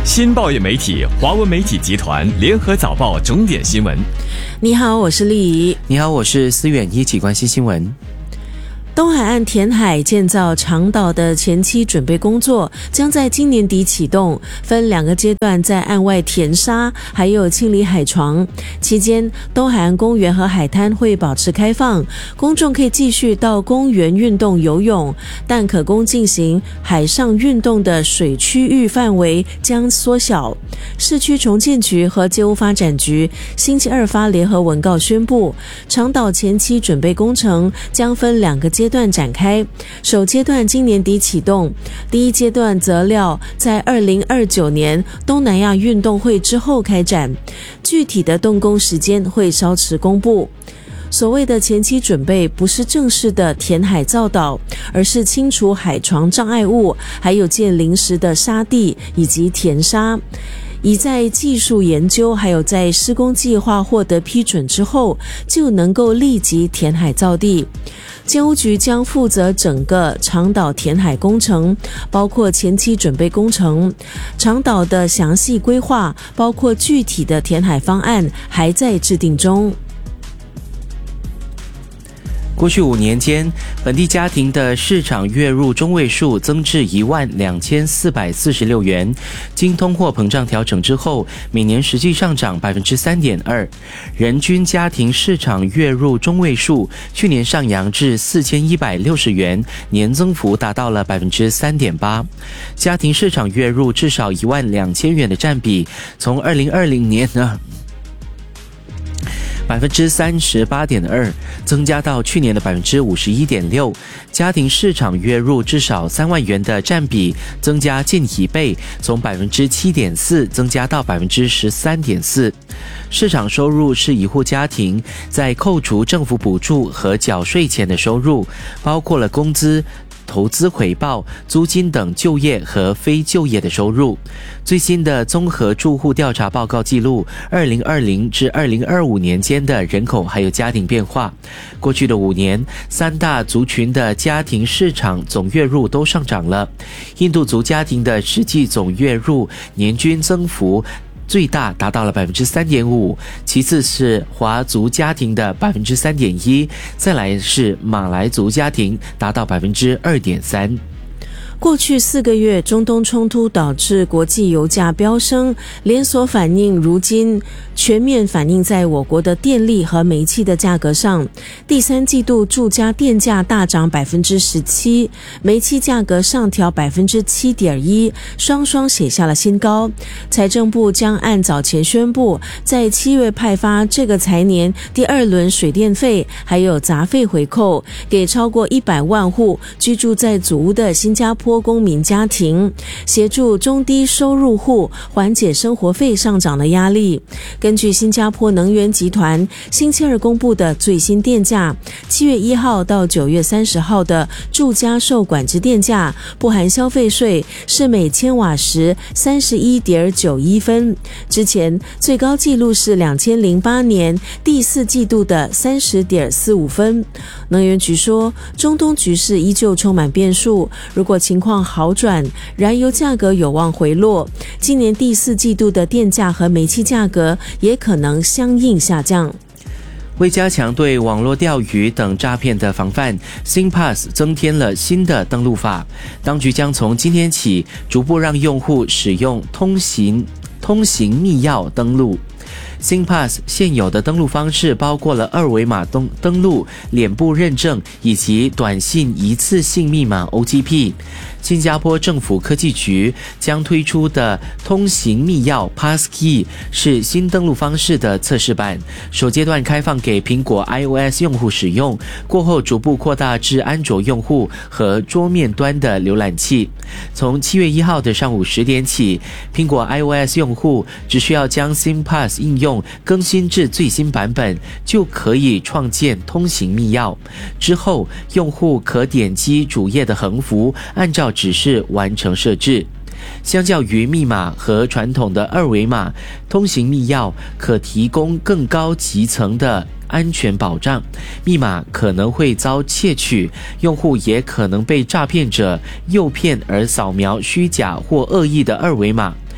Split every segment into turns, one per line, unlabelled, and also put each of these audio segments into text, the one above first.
新报业媒体华文媒体集团联合早报重点新闻。
你好，我是丽怡。
你好，我是思远，一起关心新闻。
东海岸填海建造长岛的前期准备工作将在今年底启动，分2个阶段在岸外填沙，还有清理海床。期间，东海岸公园和海滩会保持开放，公众可以继续到公园运动游泳，但可供进行海上运动的水区域范围将缩小。市区重建局和街屋发展局星期二发联合文告宣布，长岛前期准备工程将分2个阶段展开，首阶段今年底启动，第一阶段则料在2029年东南亚运动会之后开展，具体的动工时间会稍迟公布。所谓的前期准备不是正式的填海造岛，而是清除海床障碍物，还有建临时的沙地以及填沙。已在技术研究还有在施工计划获得批准之后，就能够立即填海造地。建屋局将负责整个长岛填海工程，包括前期准备工程。长岛的详细规划，包括具体的填海方案，还在制定中。
过去5年间，本地家庭的市场月入中位数增至12446元，经通货膨胀调整之后，每年实际上涨 3.2%。人均家庭市场月入中位数去年上扬至4160元，年增幅达到了 3.8%。家庭市场月入至少12000元的占比，从2020年呢38.2%增加到去年的 51.6%， 家庭市场月入至少3万元的占比增加近1倍，从 7.4% 增加到 13.4%。市场收入是一户家庭在扣除政府补助和缴税前的收入，包括了工资、投资回报、租金等就业和非就业的收入。最新的综合住户调查报告记录2020至2025年间的人口还有家庭变化。过去的5年，3大族群的家庭市场总月入都上涨了。印度族家庭的实际总月入年均增幅最大达到了 3.5%， 其次是华族家庭的 3.1%， 再来是马来族家庭达到 2.3%。
过去4个月，中东冲突导致国际油价飙升，连锁反应如今全面反映在我国的电力和煤气的价格上。第3季度住家电价大涨 17%， 煤气价格上调 7.1%， 双双写下了新高。财政部将按早前宣布，在7月派发这个财年第2轮水电费还有杂费回扣，给超过100万户居住在祖屋的新加坡公民家庭，协助中低收入户缓解生活费上涨的压力。根据新加坡能源集团星期二公布的最新电价，7月1号到9月30号的住家受管制电价不含消费税是每千瓦时 31.91 分，之前最高纪录是2008年第4季度的 30.45 分。能源局说，中东局势依旧充满变数，如果情况好转，燃油价格有望回落，今年第4季度的电价和煤气价格也可能相应下降。
为加强对网络钓鱼等诈骗的防范， SingPass 增添了新的登录法，当局将从今天起逐步让用户使用通行密钥登录。SingPass 现有的登录方式包括了2维码登录、脸部认证以及短信一次性密码 OTP。新加坡政府科技局将推出的通行密钥 Passkey 是新登录方式的测试版，首阶段开放给苹果 iOS 用户使用，过后逐步扩大至安卓用户和桌面端的浏览器。从7月1号的上午10点起，苹果 iOS 用户只需要将 SingPass 应用更新至最新版本，就可以创建通行密钥。之后，用户可点击主页的横幅，按照指示完成设置。相较于密码和传统的2维码，通行密钥可提供更高级层的安全保障，密码可能会遭窃取，用户也可能被诈骗者诱骗而扫描虚假或恶意的2维码。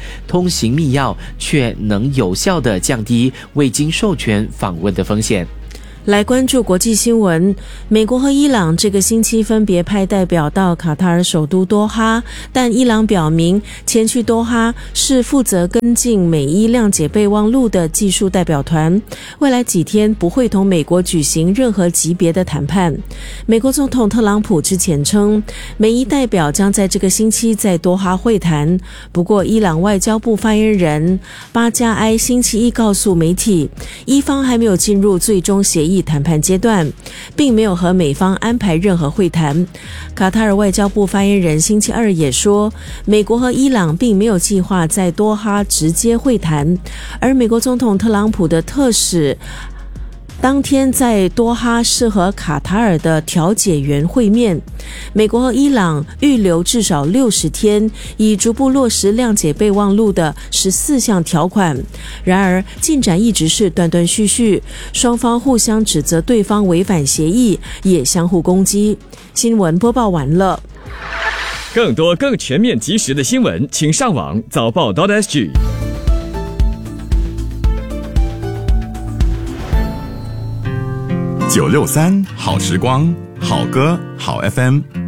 通行密钥却能有效地降低未经授权访问的风险。
来关注国际新闻，美国和伊朗这个星期分别派代表到卡塔尔首都多哈，但伊朗表明前去多哈是负责跟进美伊谅解备忘录的技术代表团，未来几天不会同美国举行任何级别的谈判。美国总统特朗普之前称，美伊代表将在这个星期在多哈会谈，不过伊朗外交部发言人巴加埃星期一告诉媒体，伊方还没有进入最终协议谈判阶段，并没有和美方安排任何会谈。卡塔尔外交部发言人星期二也说，美国和伊朗并没有计划在多哈直接会谈，而美国总统特朗普的特使当天在多哈是和卡塔尔的调解员会面。美国和伊朗预留至少60天，以逐步落实谅解备忘录的14项条款。然而进展一直是断断续续，双方互相指责对方违反协议，也相互攻击。新闻播报完了。
更多更全面及时的新闻，请上网早报.sg。
963好时光，好歌好 FM。